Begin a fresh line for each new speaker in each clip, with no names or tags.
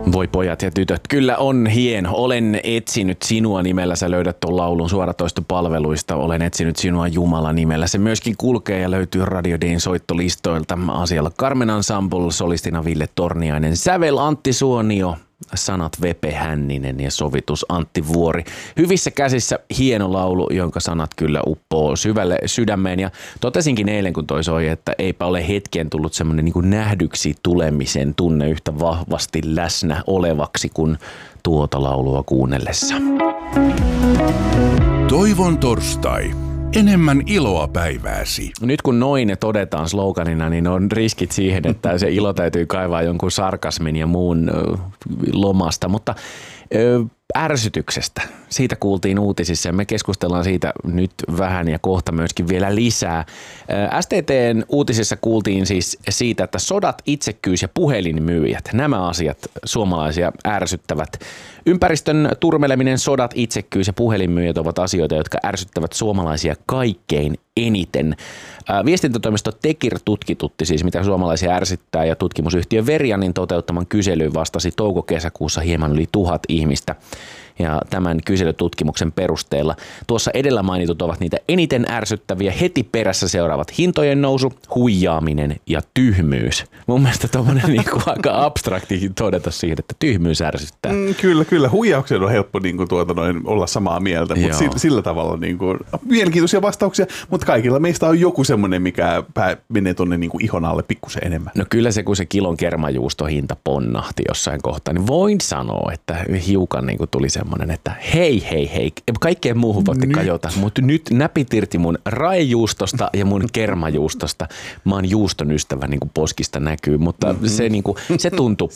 Voi pojat ja tytöt, kyllä on hieno. Olen etsinyt sinua nimellä. Sä löydät tuon laulun suoratoistopalveluista. Olen etsinyt sinua Jumala nimellä. Se myöskin kulkee ja löytyy Radio Dayn soittolistoilta. Asialla Carmen Ensemble, solistina Ville Torniainen, sävel Antti Suonio, sanat Vepe Hänninen ja sovitus Antti Vuori. Hyvissä käsissä hieno laulu, jonka sanat kyllä uppoo syvälle sydämeen. Ja totesinkin eilen, kun toi soi, että eipä ole hetken tullut semmoinen niin kuin nähdyksi tulemisen tunne yhtä vahvasti läsnä olevaksi kuin tuota laulua kuunnellessa.
Toivon torstai. Enemmän iloa päivääsi.
Nyt kun noin todetaan sloganina, niin on riskit siihen, että se ilo täytyy kaivaa jonkun sarkasmin ja muun lomasta, mutta ärsytyksestä. Siitä kuultiin uutisissa ja me keskustellaan siitä nyt vähän ja kohta myöskin vielä lisää. STT:n uutisissa kuultiin siis siitä, että sodat, itsekkyys ja puhelinmyyjät, nämä asiat suomalaisia ärsyttävät. Ympäristön turmeleminen, sodat, itsekkyys ja puhelinmyyjät ovat asioita, jotka ärsyttävät suomalaisia kaikkein eniten. Viestintätoimisto Tekir tutkitutti siis, mitä suomalaisia ärsyttää, ja tutkimusyhtiö Verianin toteuttaman kyselyyn vastasi touko-kesäkuussa hieman yli 1000 ihmistä. Ja tämän kyselytutkimuksen perusteella tuossa edellä mainitut ovat niitä eniten ärsyttäviä. Heti perässä seuraavat hintojen nousu, huijaaminen ja tyhmyys. Mun mielestä tommonen niinku aika abstrakti todeta siihen, että tyhmyys ärsyttää.
Kyllä. Huijauksen on helppo niinku olla samaa mieltä, mutta sillä tavalla niinku, mielenkiintoisia vastauksia, mutta kaikilla meistä on joku semmoinen, mikä menee tonne niinku ihon alle pikkusen enemmän.
No kyllä se, kun se kilon kermajuustohinta ponnahti jossain kohtaa, niin voin sanoa, että hiukan niinku tuli semmoinen, että hei, kaikkeen muuhun voitte kajota, mutta nyt näpit irti mun raejuustosta ja mun kermajuustosta. Mä oon juuston ystävä, niin kuin poskista näkyy, mutta se tuntuu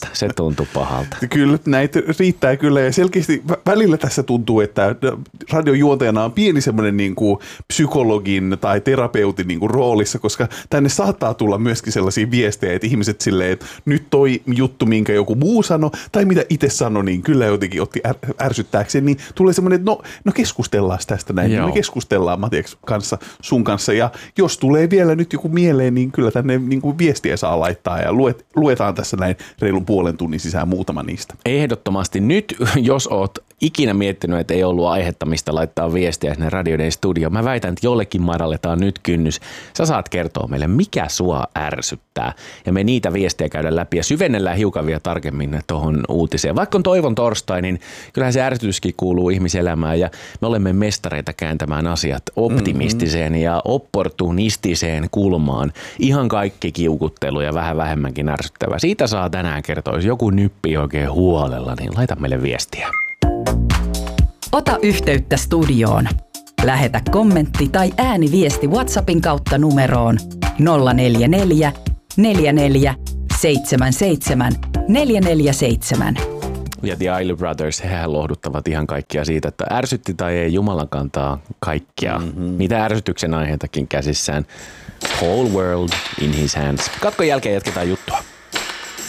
pahalta.
Kyllä, näitä riittää kyllä, ja selkeästi välillä tässä tuntuu, että radiojuontajana on pieni semmoinen niin kuin psykologin tai terapeutin niin kuin roolissa, koska tänne saattaa tulla myöskin sellaisia viestejä, että ihmiset silleen, että nyt toi juttu, minkä joku muu sanoi, tai mitä itse sanoi, niin kyllä jotenkin otti ärsyttääkseen, niin tulee semmoinen, että no keskustellaan tästä näin. Joo. Me keskustellaan Matias kanssa, sun kanssa, ja jos tulee vielä nyt joku mieleen, niin kyllä tänne niin kuin viestiä saa laittaa, ja luetaan tässä näin reilun puolen tunnin sisään muutama niistä.
Ehdottomasti nyt, jos oot ikinä miettinyt, että ei ollut aihetta, mistä laittaa viestiä sinne Radio Dayn studioon. Mä väitän, että jollekin madalletaan nyt kynnys. Sä saat kertoa meille, mikä sua ärsyttää. Ja me niitä viestejä käydään läpi ja syvennellään hiukan vielä tarkemmin tuohon uutiseen. Vaikka on toivon torstai, niin kyllähän se ärsytyskin kuuluu ihmiselämään ja me olemme mestareita kääntämään asiat optimistiseen ja opportunistiseen kulmaan. Ihan kaikki kiukuttelu ja vähän vähemmänkin ärsyttävää. Siitä saa tänään kertoa, jos joku nyppii oikein huolella, niin laita meille viestiä.
Ota yhteyttä studioon. Lähetä kommentti tai ääniviesti WhatsAppin kautta numeroon 044 44 77 447.
Ja The Isley Brothers, hehän lohduttavat ihan kaikkia siitä, että ärsytti tai ei, Jumalan kantaa kaikkia. Niitä ärsytyksen aiheitakin käsissään. Whole world in his hands. Katkon jälkeen jatketaan juttua.